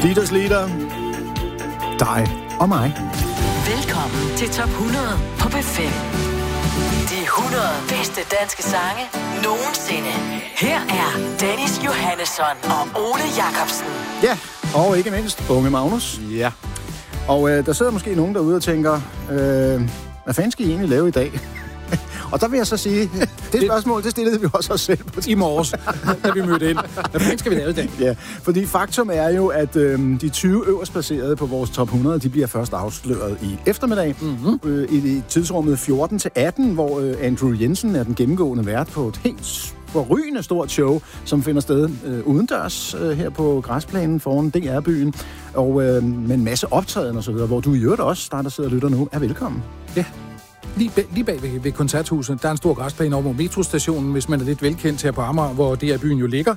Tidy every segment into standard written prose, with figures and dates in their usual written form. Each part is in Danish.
Dieters Lieder, dig og mig. Velkommen til Top 100 på B5. De 100 bedste danske sange nogensinde. Her er Dennis Johannesson og Ole Jacobsen. Ja, og ikke mindst Unge Magnus. Ja. Og der sidder måske nogen derude og tænker, hvad fanden skal I egentlig lave i dag? Og der vil jeg så sige, det spørgsmål, det stillede vi også os selv på I morges, da vi mødte ind. Hvad fanden skal vi lave i dag? Ja, fordi faktum er jo, at de 20 øverst placerede på vores top 100, de bliver først afsløret i eftermiddag. I tidsrummet 14-18, hvor Andrew Jensen er den gennemgående vært på et helt forrygende stort show, som finder sted udendørs her på græsplænen foran DR-byen, og med en masse optræden og så videre, hvor du i øvrigt også, der sidder og lytter nu, er velkommen. Ja. Lige bag ved koncerthuset, der er en stor græsplæne over metrostationen, hvis man er lidt velkendt her på Amager, hvor DR-byen jo ligger.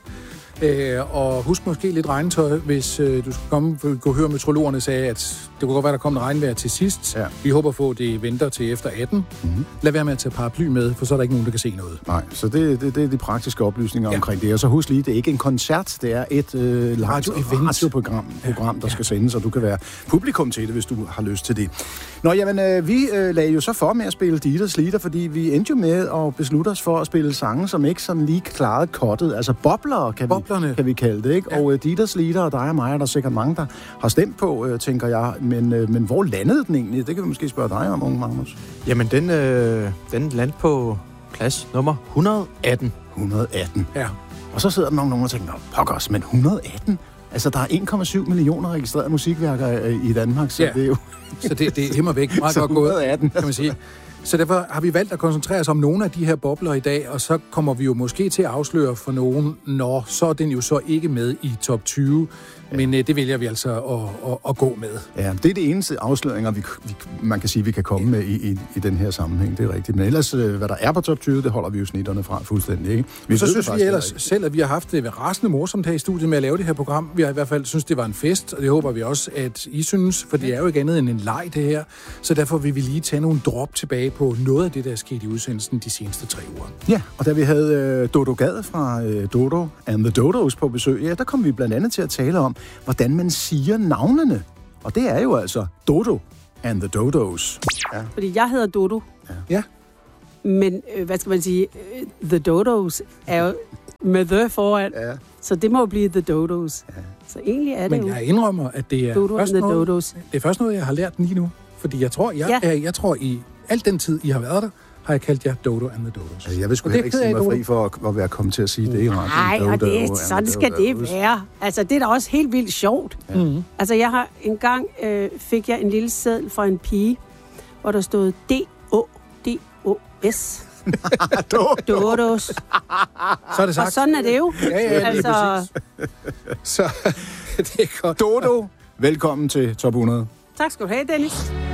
Og husk måske lidt regntøj, hvis du skal gå høre meteorologerne sagde, at det kunne godt være, der kommer en regnvejr til sidst. Ja. Vi håber på, at det venter til efter 18. Lad være med at tage paraply med, for så er der ikke nogen, der kan se noget. Nej, så det er de praktiske oplysninger omkring det. Og så husk lige, det er ikke en koncert, det er et radioprogram, der skal sendes, og du kan være publikum til det, hvis du har lyst til det. Nå, jamen, vi lagde jo så for med at spille Dieters Lieder, fordi vi endte jo med at beslutte os for at spille sange, som ikke sådan lige klarede kottet. Altså bobler, kan vi kalde det, ikke? Ja. Og Dieters Lieder og dig og mig, er der sikkert mange, der har stemt på, tænker jeg. Men hvor landede den egentlig? Det kan vi måske spørge dig om, Unge Magnus. Jamen, den landede på plads nummer 118. 118. Ja. Og så sidder der nogen og tænker, pokkers, men 118? Altså, der er 1,7 millioner registrerede musikværker i Danmark, så det er jo... Så det er himmer væk. Meget godt gået, kan man sige. Så derfor har vi valgt at koncentrere os om nogle af de her bobler i dag, og så kommer vi jo måske til at afsløre for nogen, når så er den jo så ikke med i top 20, men det vælger vi altså at gå med. Ja, det er det eneste afsløringer, man kan sige, vi kan komme med i den her sammenhæng, det er rigtigt. Men ellers, hvad der er på top 20, det holder vi jo snitterne fra fuldstændig, ikke? Så synes vi ellers selv, at vi har haft det rasende morsomt her i studiet med at lave det her program. Vi har i hvert fald synes, det var en fest, og det håber vi også, at I synes, for det er jo ikke andet end en leg, det her. Så derfor vil vi lige tage nogle drop tilbage på noget af det, der er sket i udsendelsen de seneste 3 uger. Ja, og da vi havde Dodo Gad fra Dodo and the Dodos på besøg, ja, der kom vi blandt andet til at tale om, hvordan man siger navnene. Og det er jo altså Dodo and the Dodos. Ja. Fordi jeg hedder Dodo. Ja. Men, hvad skal man sige, the Dodos er jo med the foran. Ja. Så det må jo blive the Dodos. Ja. Så egentlig er det jo... Men jeg indrømmer, at det er, først noget, jeg har lært lige nu. Fordi jeg tror i al den tid, I har været der, har jeg kaldt jer Dodo and the Dodos. Altså, jeg vil sgu ikke sige mig fri for at være kommet til at sige det i radioen. Nej, og det er, sådan skal det være. Altså, det er da også helt vildt sjovt. Ja. Altså, jeg har engang fik jeg en lille seddel fra en pige, hvor der stod D-O-D-O-S. Dodos. Så er det sagt. Og sådan er det jo. Ja, altså... Så det er godt. Dodo, velkommen til Top 100. Tak skal du have, Dennis.